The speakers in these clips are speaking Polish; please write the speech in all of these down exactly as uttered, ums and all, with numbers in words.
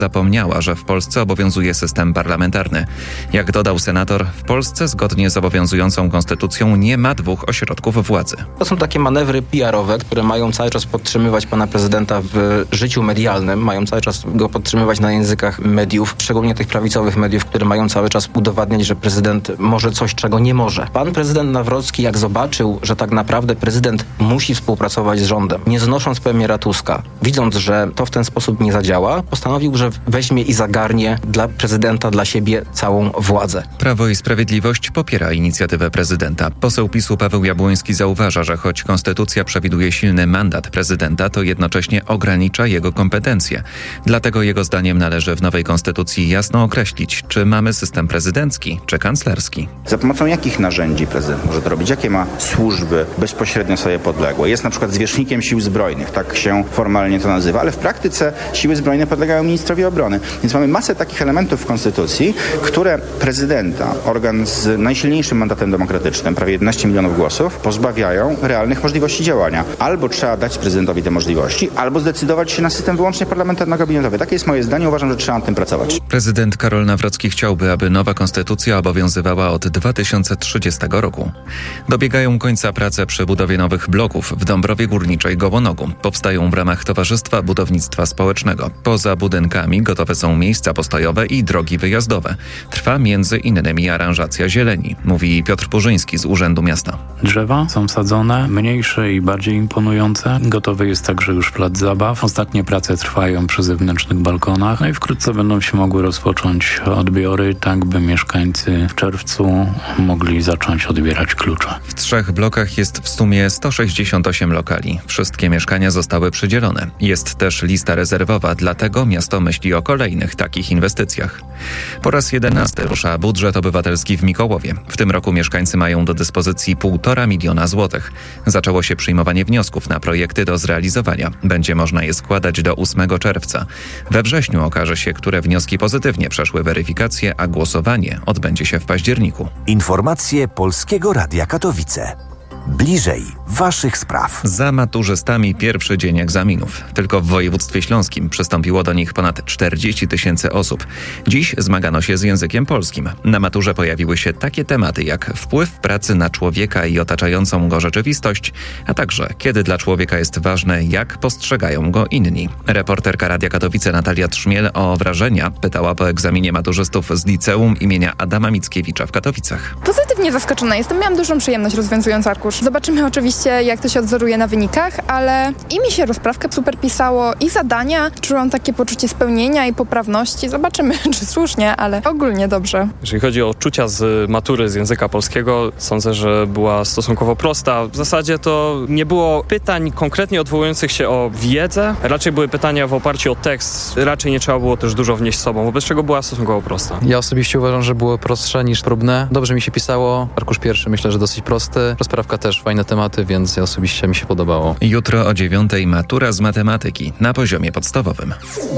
zapomniała, że w Polsce obowiązuje system parlamentarny. Jak dodał senator, w Polsce zgodnie z obowiązującą konstytucją nie ma dwóch ośrodków władzy. To są takie manewry P R owe, które mają cały czas podtrzymywać pana prezydenta w życiu medialnym, mają cały czas go podtrzymywać na językach mediów, szczególnie tych prawicowych mediów, które mają cały czas udowadniać, że prezydent może coś, czego nie może. Pan prezydent Nawrocki, jak zobaczył, że tak naprawdę prezydent musi współpracować z rządem, nie znosząc premiera Tuska, widząc, że to w ten sposób nie zadziała, postanowił, że weźmie i zagarnie dla prezydenta, dla siebie całą władzę. Prawo i Sprawiedliwość popiera inicjatywę prezydenta. Poseł PiSu Paweł Jabłoński zauważa, że choć konstytucja przewiduje silny mandat prezydenta, to jednocześnie ogranicza jego kompetencje. Dlatego jego zdaniem należy w nowej konstytucji jasno określić, czy mamy system prezydencki, czy kanclerski. Za pomocą jakich narzędzi prezydent może to robić? Jakie ma służby bezpośrednio sobie podległe? Jest na przykład zwierzchnikiem sił zbrojnych, tak się formalnie to nazywa, ale w praktyce siły zbrojne podlegają ministrowi obrony. Więc mamy masę takich elementów w konstytucji, które prezydenta, organ z najsilniejszym mandatem demokratycznym, prawie jedenaście milionów głosów, pozbawiają realnych możliwości działania. Albo trzeba dać prezydentowi te możliwości, albo zdecydować się na system wyłącznie parlamentarno-gabinetowy. Takie jest moje zdanie. Uważam, że trzeba nad tym pracować. Prezydent Karol Nawrocki chciałby, aby nowa konstytucja obowiązywała od dwa tysiące trzydziestego roku. Dobiegają końca prace przy budowie nowych bloków w Dąbrowie Górniczej Gołonogu. Powstają w ramach Towarzystwa Budownictwa Społecznego. Poza budynkami gotowe są miejsca postojowe i drogi wyjazdowe. Trwa między innymi aranżacja zieleni, mówi Piotr Purzyński z Urzędu Miasta. Drzewa są sadzone, mniejsze i bardziej imponujące. Gotowy jest także już plac zabaw. Ostatnie prace trwają przy zewnętrznych balkonach. No i wkrótce będą się mogły rozpocząć odbiory, tak by mieszkańcy w czerwcu mogli zacząć odbierać klucze. W trzech blokach jest w sumie sto sześćdziesiąt osiem lokali. Wszystkie mieszkania zostały przydzielone. Jest też lista rezerwowa, dlatego miasto myśli o kolejnych takich inwestycjach. Po raz jedenasty rusza budżet obywatelski w Mikołowie. W tym roku mieszkańcy mają do dyspozycji półtora miliona złotych. Zaczęło się przyjmowanie wniosków na projekty do zrealizowania. Będzie można je składać do ósmego czerwca. We wrześniu okaże się, które wnioski pozytywnie przeszły weryfikację, a głosowanie odbędzie się w październiku. Informacje Polskiego Radia Katowice. Bliżej waszych spraw. Za maturzystami pierwszy dzień egzaminów. Tylko w województwie śląskim przystąpiło do nich ponad czterdzieści tysięcy osób. Dziś zmagano się z językiem polskim. Na maturze pojawiły się takie tematy jak wpływ pracy na człowieka i otaczającą go rzeczywistość, a także kiedy dla człowieka jest ważne, jak postrzegają go inni. Reporterka Radia Katowice Natalia Trzmiel o wrażenia pytała po egzaminie maturzystów z liceum imienia Adama Mickiewicza w Katowicach. Pozytywnie zaskoczona jestem. Miałam dużą przyjemność rozwiązując arkusz. Zobaczymy oczywiście, jak to się odwzoruje na wynikach, ale i mi się rozprawkę super pisało, i zadania. Czułam takie poczucie spełnienia i poprawności. Zobaczymy, czy słusznie, ale ogólnie dobrze. Jeżeli chodzi o odczucia z matury z języka polskiego, sądzę, że była stosunkowo prosta. W zasadzie to nie było pytań konkretnie odwołujących się o wiedzę. Raczej były pytania w oparciu o tekst. Raczej nie trzeba było też dużo wnieść sobą, wobec czego była stosunkowo prosta. Ja osobiście uważam, że było prostsze niż próbne. Dobrze mi się pisało. Arkusz pierwszy myślę, że dosyć prosty. Rozprawka też fajne tematy, więc ja osobiście mi się podobało. Jutro o dziewiątej matura z matematyki na poziomie podstawowym.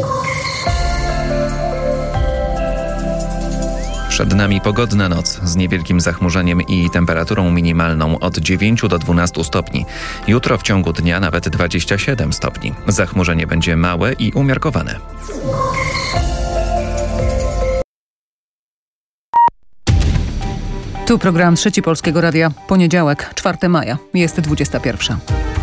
Przed nami pogodna noc z niewielkim zachmurzeniem i temperaturą minimalną od dziewięciu do dwunastu stopni. Jutro w ciągu dnia nawet dwadzieścia siedem stopni. Zachmurzenie będzie małe i umiarkowane. Tu program Trzeci Polskiego Radia. Poniedziałek, czwartego maja. Jest dwudziesta pierwsza.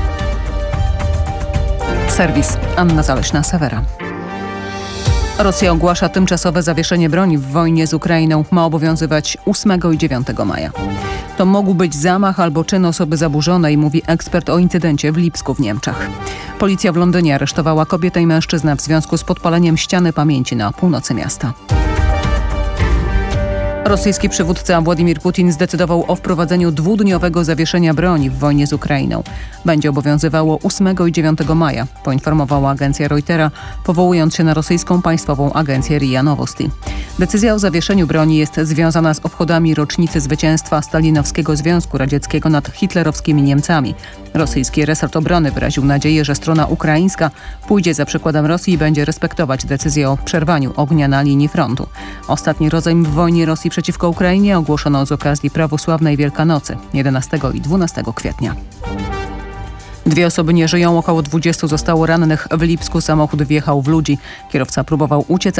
Serwis. Anna Zaleśna-Sewera. Rosja ogłasza tymczasowe zawieszenie broni w wojnie z Ukrainą. Ma obowiązywać ósmego i dziewiątego maja. To mógł być zamach albo czyn osoby zaburzonej, mówi ekspert o incydencie w Lipsku w Niemczech. Policja w Londynie aresztowała kobietę i mężczyznę w związku z podpaleniem ściany pamięci na północy miasta. Rosyjski przywódca Władimir Putin zdecydował o wprowadzeniu dwudniowego zawieszenia broni w wojnie z Ukrainą. Będzie obowiązywało ósmego i dziewiątego maja, poinformowała agencja Reutera, powołując się na rosyjską państwową agencję R I A Novosti. Decyzja o zawieszeniu broni jest związana z obchodami rocznicy zwycięstwa Stalinowskiego Związku Radzieckiego nad hitlerowskimi Niemcami. Rosyjski resort obrony wyraził nadzieję, że strona ukraińska pójdzie za przykładem Rosji i będzie respektować decyzję o przerwaniu ognia na linii frontu. Ostatni rozejm w wojnie Rosji przeciwko Ukrainie ogłoszono z okazji prawosławnej Wielkanocy jedenastego i dwunastego kwietnia. Dwie osoby nie żyją, około dwudziestu zostało rannych. W Lipsku samochód wjechał w ludzi. Kierowca próbował uciec,